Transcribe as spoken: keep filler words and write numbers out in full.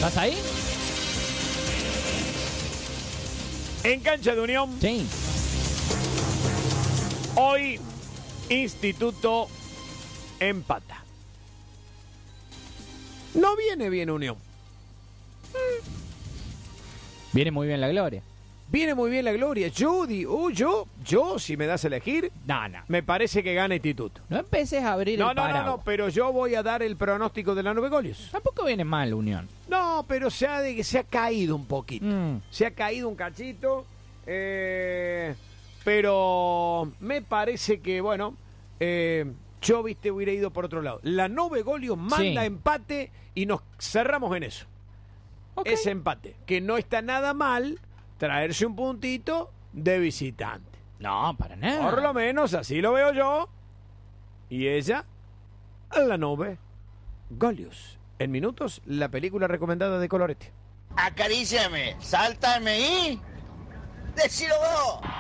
¿Estás ahí? En cancha de Unión. Sí. Hoy, Instituto empata. No viene bien Unión. Viene muy bien la Gloria. Viene muy bien la Gloria. Yo, digo, yo, yo, si me das a elegir, No, no. me parece que gana Instituto. No empeces a abrir No, el no, no, paraguas. no, pero yo voy a dar el pronóstico de la Nove Golios. Tampoco viene mal Unión. No, pero se ha, de, se ha caído un poquito. Mm. Se ha caído un cachito. Eh, pero me parece que, bueno, eh, yo, viste, hubiera ido por otro lado. La Nove Golios manda Sí. empate y nos cerramos en eso. Ok. Ese empate. Que no está nada mal traerse un puntito de visitante. No, para nada. Por lo menos así lo veo yo. Y ella, a la Nove Golios. En minutos, la película recomendada de Colorete. Acaríciame, sáltame y... ¡Decilo vos!